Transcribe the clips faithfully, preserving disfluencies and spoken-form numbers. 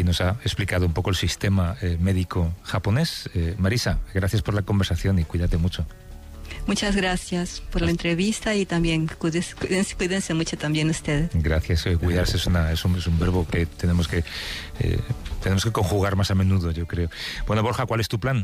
nos ha explicado un poco el sistema eh, médico japonés. Eh, Marisa, gracias por la conversación y cuídate mucho. Muchas gracias por la entrevista y también cuídense, cuídense, cuídense mucho también ustedes. Gracias. Eh, cuidarse es, una, es, un, es un verbo que tenemos que eh, tenemos que conjugar más a menudo, yo creo. Bueno, Borja, ¿cuál es tu plan?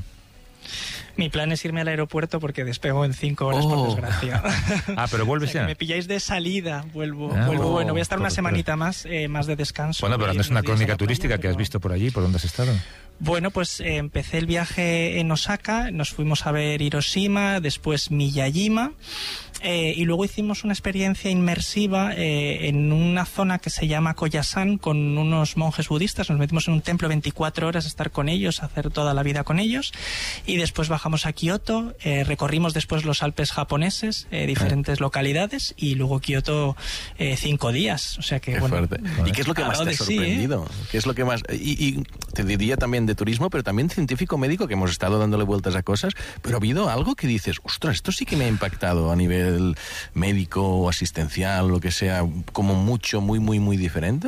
Mi plan es irme al aeropuerto porque despego en cinco horas, oh. por desgracia. Ah, pero vuelves o sea, ya. Que me pilláis de salida, vuelvo. Ah, vuelvo oh, bueno, voy a estar una pero, semanita pero... más, eh, más de descanso. Bueno, pero no es una crónica turística playa, que pero... has visto por allí, ¿por dónde has estado? Bueno, pues eh, empecé el viaje en Osaka, nos fuimos a ver Hiroshima, después Miyajima, eh, y luego hicimos una experiencia inmersiva eh, en una zona que se llama Koyasan con unos monjes budistas. Nos metimos en un templo veinticuatro horas a estar con ellos, a hacer toda la vida con ellos, y después bajamos a Kioto, eh, recorrimos después los Alpes japoneses, eh, diferentes localidades, y luego Kioto eh, cinco días. O sea que, qué bueno. Fuerte. ¿Y qué es lo que más te ha sorprendido? Sí, ¿eh? ¿Qué es lo que más...? Y, y te diría también de turismo, pero también científico médico, que hemos estado dándole vueltas a cosas, pero ha habido algo que dices, ostras, esto sí que me ha impactado a nivel médico o asistencial, lo que sea, como mucho, muy, muy, muy diferente.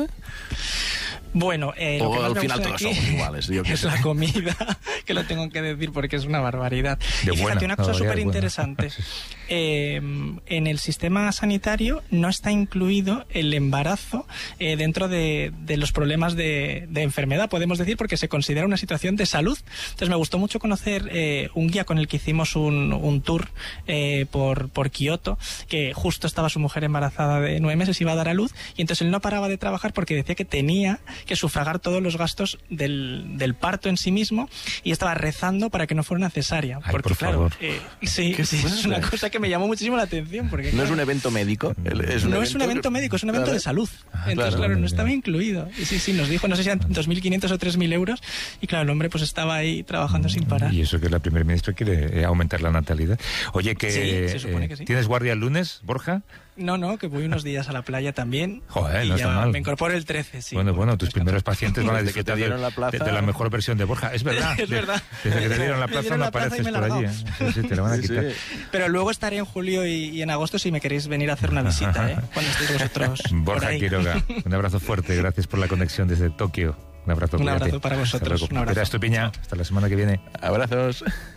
Bueno, eh, lo o que más al me final gusta todos aquí somos iguales. Yo es la comida, que lo tengo que decir porque es una barbaridad. De y fíjate, buena, una cosa no, súper interesante. Eh, en el sistema sanitario no está incluido el embarazo eh, dentro de, de los problemas de, de enfermedad, podemos decir, porque se considera una situación de salud. Entonces me gustó mucho conocer eh, un guía con el que hicimos un, un tour eh, por, por Kioto, que justo estaba su mujer embarazada de nueve meses, iba a dar a luz, y entonces él no paraba de trabajar porque decía que tenía que sufragar todos los gastos del, del parto en sí mismo, y estaba rezando para que no fuera una cesárea. Ay, porque por claro, favor. Eh, sí, sí es una cosa que me llamó muchísimo la atención. Porque, no claro, es un evento médico. Es un no evento... es un evento médico, es un evento claro. de salud. Ah, Entonces, claro, claro, no claro. estaba incluido. Y sí, sí, nos dijo, no sé si eran dos mil quinientos o tres mil euros, y claro, el hombre pues estaba ahí trabajando sin parar. Y eso que la primer ministra quiere eh, aumentar la natalidad. Oye, que, sí, se supone que sí. ¿tienes guardia el lunes, Borja? No, no, que voy unos días a la playa también. Joder, y no ya está mal. Me incorporo el trece, sí. Bueno, bueno, tus primeros pacientes van a Desde que te disfrutar dieron de, la plaza... de, de la mejor versión de Borja. Es verdad. Es de, verdad. Desde que te dieron la Me plaza dieron no la plaza apareces y me por la allí. damos. ¿eh? Sí, sí, te la van a Sí, quitar. sí. Pero luego estaré en julio y, y en agosto si me queréis venir a hacer una visita, ¿eh? Cuando estéis vosotros. Borja Quiroga, un abrazo fuerte. Gracias por la conexión desde Tokio. Un abrazo. Un cuídate. abrazo para vosotros. Hasta luego. Un abrazo. Era Estupiña. Hasta la semana que viene. Abrazos.